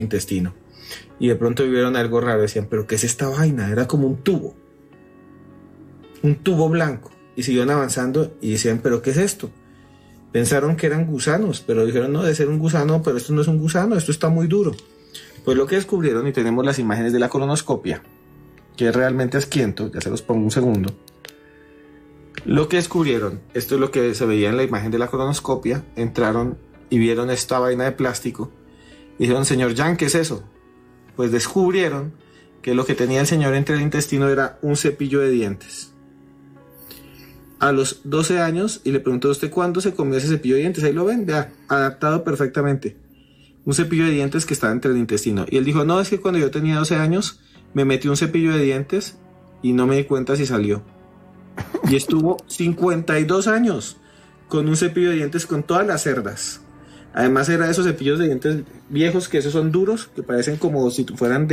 intestino. Y de pronto vieron algo raro, decían, ¿pero qué es esta vaina? Era como un tubo blanco. Y siguieron avanzando y decían, ¿pero qué es esto? Pensaron que eran gusanos, pero dijeron, no, debe ser un gusano, pero esto no es un gusano, esto está muy duro. Pues lo que descubrieron, y tenemos las imágenes de la colonoscopia, que es realmente asquiento, ya se los pongo un segundo. Lo que descubrieron, esto es lo que se veía en la imagen de la colonoscopia, entraron y vieron esta vaina de plástico, y dijeron, señor Jan, ¿qué es eso? Pues descubrieron que lo que tenía el señor entre el intestino era un cepillo de dientes. A los 12 años, y le preguntó a usted cuándo se comió ese cepillo de dientes, ahí lo ven, vea, adaptado perfectamente. Un cepillo de dientes que estaba entre el intestino. Y él dijo, no, es que cuando yo tenía 12 años, me metí un cepillo de dientes y no me di cuenta si salió. Y estuvo 52 años con un cepillo de dientes con todas las cerdas. Además era de esos cepillos de dientes viejos que esos son duros, que parecen como si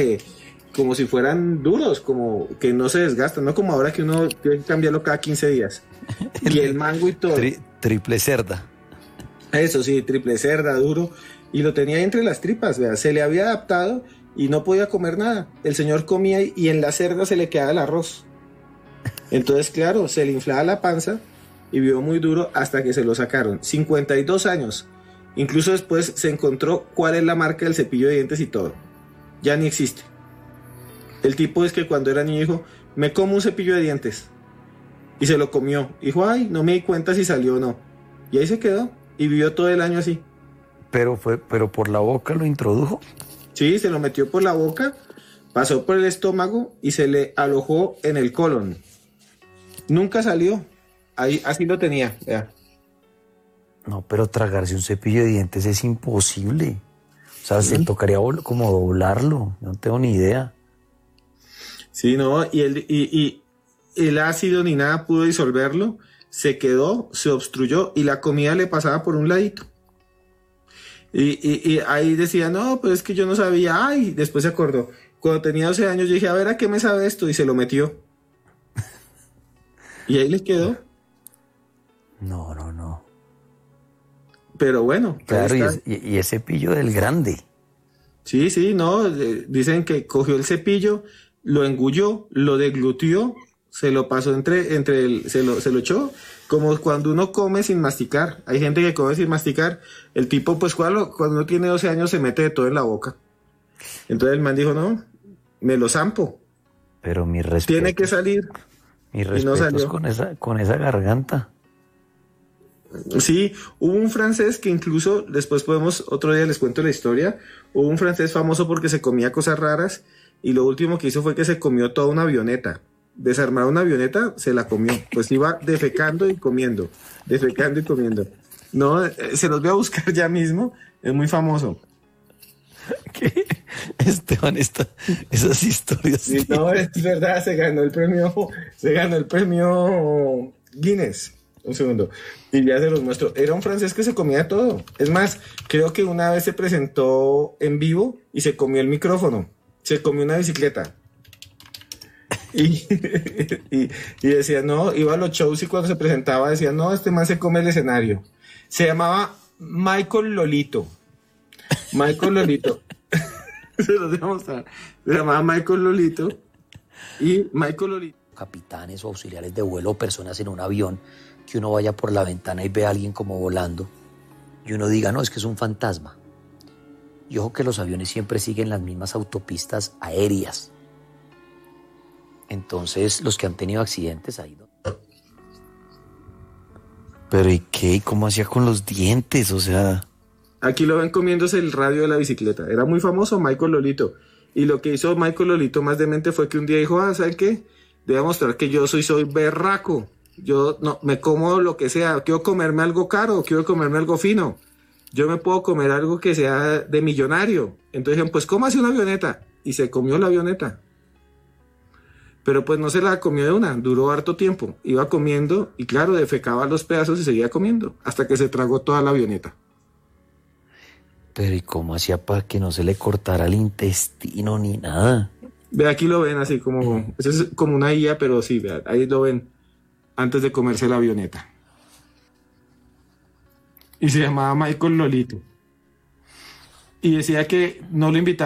fueran duros, como que no se desgastan, no como ahora que uno tiene que cambiarlo cada 15 días. Y el mango y todo. Triple cerda. Eso sí, triple cerda, duro. Y lo tenía entre las tripas, ¿verdad? Se le había adaptado y no podía comer nada. El señor comía y en la cerda se le quedaba el arroz. Entonces, claro, se le inflaba la panza y vivió muy duro hasta que se lo sacaron. 52 años. Incluso después se encontró cuál es la marca del cepillo de dientes y todo. Ya ni existe. El tipo es que cuando era niño dijo, me como un cepillo de dientes. Y se lo comió. Dijo, ay, no me di cuenta si salió o no. Y ahí se quedó y vivió todo el año así. Pero por la boca lo introdujo. Sí, se lo metió por la boca, pasó por el estómago y se le alojó en el colon. Nunca salió. Ahí, así lo tenía. Vea. No, pero tragarse un cepillo de dientes es imposible. O sea, se tocaría como doblarlo. No tengo ni idea. Sí, no, y el ácido ni nada pudo disolverlo. Se quedó, se obstruyó y la comida le pasaba por un ladito. Y ahí decía, no, pues es que yo no sabía. Ay, después se acordó. Cuando tenía 12 años yo dije, a ver, ¿a qué me sabe esto? Y se lo metió. Y ahí le quedó. No. Pero bueno. Claro, y ese cepillo del grande. Sí, no. Dicen que cogió el cepillo, lo engulló, lo deglutió, se lo pasó se lo echó. Como cuando uno come sin masticar. Hay gente que come sin masticar. El tipo, pues cuando uno tiene 12 años se mete de todo en la boca. Entonces el man dijo, no, me lo zampo. Pero mi respeto. Tiene que salir. Mi respeto es con esa garganta. Sí, hubo un francés que incluso, después otro día les cuento la historia, hubo un francés famoso porque se comía cosas raras y lo último que hizo fue que se comió toda una avioneta. Desarmar una avioneta, se la comió. Pues iba defecando y comiendo. No, se los voy a buscar ya mismo. Es muy famoso. ¿Qué? Esteban, esas historias. Sí, no, es verdad, se ganó el premio Guinness. Un segundo. Y ya se los muestro. Era un francés que se comía todo. Es más, creo que una vez se presentó en vivo y se comió el micrófono. Se comió una bicicleta. Y decía, no, iba a los shows y cuando se presentaba decía, no, este man se come el escenario. Se llamaba Michael Lolito. Se los voy a mostrar. Se llamaba Michael Lolito. Y Michael Lolito. Capitanes o auxiliares de vuelo o personas en un avión, que uno vaya por la ventana y ve a alguien como volando y uno diga, no, es que es un fantasma. Y ojo que los aviones siempre siguen las mismas autopistas aéreas. Entonces, los que han tenido accidentes ahí. Pero ¿y qué? ¿Y cómo hacía con los dientes? O sea... Aquí lo ven comiéndose el radio de la bicicleta. Era muy famoso Michael Lolito. Y lo que hizo Michael Lolito más demente fue que un día dijo, ¿saben qué? Debo mostrar que yo soy berraco. Yo no me como lo que sea. Quiero comerme algo caro, quiero comerme algo fino. Yo me puedo comer algo que sea de millonario. Entonces dijeron, pues cómase una avioneta. Y se comió la avioneta. Pero pues no se la comió de una, duró harto tiempo. Iba comiendo y claro, defecaba los pedazos y seguía comiendo. Hasta que se tragó toda la avioneta. Pero ¿y cómo hacía para que no se le cortara el intestino ni nada? Ve, aquí lo ven así como... Eso es como una IA, pero sí, vean, ahí lo ven. Antes de comerse la avioneta. Y se llamaba Michael Lolito. y decía que no lo invitaban